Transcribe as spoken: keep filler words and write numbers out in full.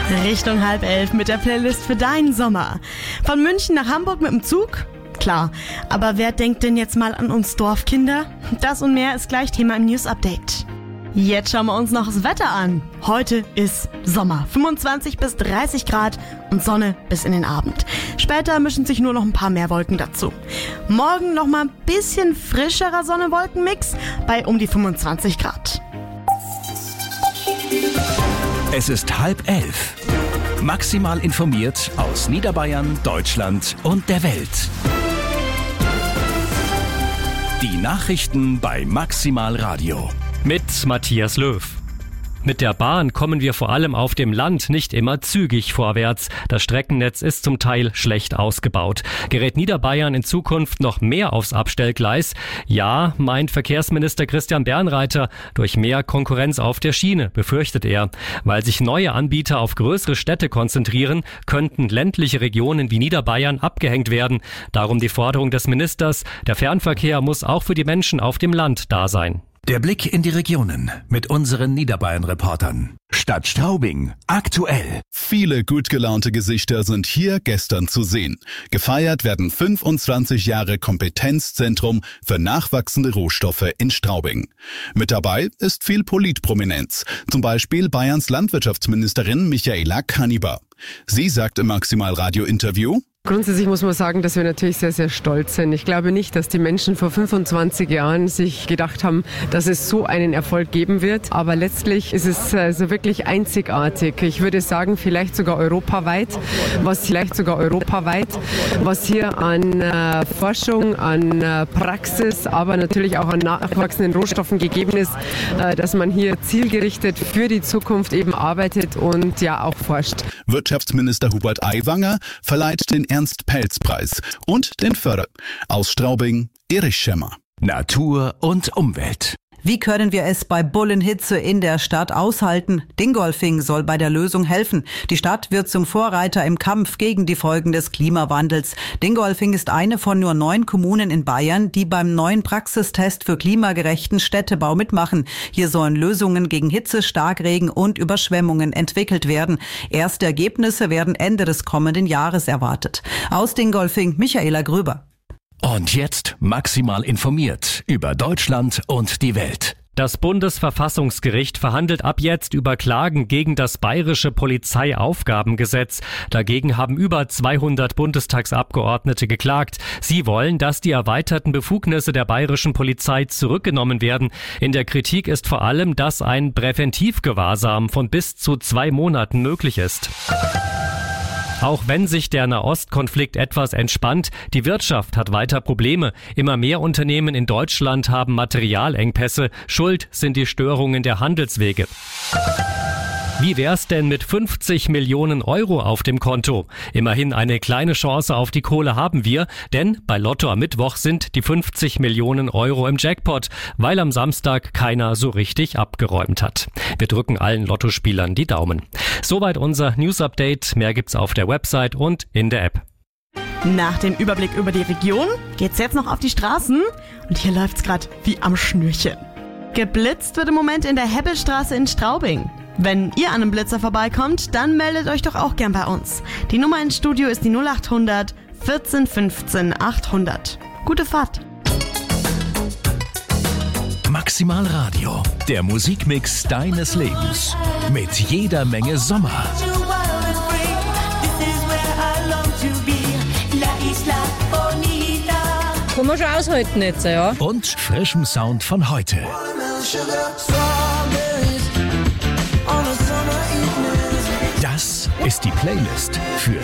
Richtung halb elf mit der Playlist für deinen Sommer. Von München nach Hamburg mit dem Zug? Klar, aber wer denkt denn jetzt mal an uns Dorfkinder? Das und mehr ist gleich Thema im News Update. Jetzt schauen wir uns noch das Wetter an. Heute ist Sommer, fünfundzwanzig bis dreißig Grad und Sonne bis in den Abend. Später mischen sich nur noch ein paar mehr Wolken dazu. Morgen noch mal ein bisschen frischerer Sonne-Wolken-Mix bei um die fünfundzwanzig Grad. Es ist halb elf. Maximal informiert aus Niederbayern, Deutschland und der Welt. Die Nachrichten bei Maximal Radio. Mit Matthias Löw. Mit der Bahn kommen wir vor allem auf dem Land nicht immer zügig vorwärts. Das Streckennetz ist zum Teil schlecht ausgebaut. Gerät Niederbayern in Zukunft noch mehr aufs Abstellgleis? Ja, meint Verkehrsminister Christian Bernreiter. Durch mehr Konkurrenz auf der Schiene, befürchtet er. Weil sich neue Anbieter auf größere Städte konzentrieren, könnten ländliche Regionen wie Niederbayern abgehängt werden. Darum die Forderung des Ministers, der Fernverkehr muss auch für die Menschen auf dem Land da sein. Der Blick in die Regionen mit unseren Niederbayern-Reportern. Stadt Straubing, aktuell. Viele gut gelaunte Gesichter sind hier gestern zu sehen. Gefeiert werden fünfundzwanzig Jahre Kompetenzzentrum für nachwachsende Rohstoffe in Straubing. Mit dabei ist viel Politprominenz, zum Beispiel Bayerns Landwirtschaftsministerin Michaela Kaniber. Sie sagt im Maximal-Radio-Interview: Grundsätzlich muss man sagen, dass wir natürlich sehr, sehr stolz sind. Ich glaube nicht, dass die Menschen vor fünfundzwanzig Jahren sich gedacht haben, dass es so einen Erfolg geben wird. Aber letztlich ist es also wirklich einzigartig. Ich würde sagen, vielleicht sogar europaweit, was vielleicht sogar europaweit, was hier an äh, Forschung, an äh, Praxis, aber natürlich auch an nachwachsenden Rohstoffen gegeben ist, äh, dass man hier zielgerichtet für die Zukunft eben arbeitet und ja auch forscht. Wirtschaftsminister Hubert Aiwanger verleiht den Ernst-Pelz-Preis und den Förder. Aus Straubing, Erich Schemmer. Natur und Umwelt. Wie können wir es bei Bullenhitze in der Stadt aushalten? Dingolfing soll bei der Lösung helfen. Die Stadt wird zum Vorreiter im Kampf gegen die Folgen des Klimawandels. Dingolfing ist eine von nur neun Kommunen in Bayern, die beim neuen Praxistest für klimagerechten Städtebau mitmachen. Hier sollen Lösungen gegen Hitze, Starkregen und Überschwemmungen entwickelt werden. Erste Ergebnisse werden Ende des kommenden Jahres erwartet. Aus Dingolfing, Michaela Gröber. Und jetzt maximal informiert über Deutschland und die Welt. Das Bundesverfassungsgericht verhandelt ab jetzt über Klagen gegen das bayerische Polizeiaufgabengesetz. Dagegen haben über zweihundert Bundestagsabgeordnete geklagt. Sie wollen, dass die erweiterten Befugnisse der bayerischen Polizei zurückgenommen werden. In der Kritik ist vor allem, dass ein Präventivgewahrsam von bis zu zwei Monaten möglich ist. Auch wenn sich der Nahostkonflikt etwas entspannt, die Wirtschaft hat weiter Probleme. Immer mehr Unternehmen in Deutschland haben Materialengpässe. Schuld sind die Störungen der Handelswege. Wie wär's denn mit fünfzig Millionen Euro auf dem Konto? Immerhin eine kleine Chance auf die Kohle haben wir, denn bei Lotto am Mittwoch sind die fünfzig Millionen Euro im Jackpot, weil am Samstag keiner so richtig abgeräumt hat. Wir drücken allen Lottospielern die Daumen. Soweit unser News-Update. Mehr gibt's auf der Website und in der App. Nach dem Überblick über die Region geht's jetzt noch auf die Straßen und hier läuft's gerade wie am Schnürchen. Geblitzt wird im Moment in der Hebbelstraße in Straubing. Wenn ihr an einem Blitzer vorbeikommt, dann meldet euch doch auch gern bei uns. Die Nummer ins Studio ist die null acht hundert vierzehn fünfzehn achthundert. Gute Fahrt! Maximal Radio, der Musikmix deines Lebens. Mit jeder Menge Sommer. Kann man schon aushalten jetzt, ja. Und frischem Sound von heute. Das ist die Playlist für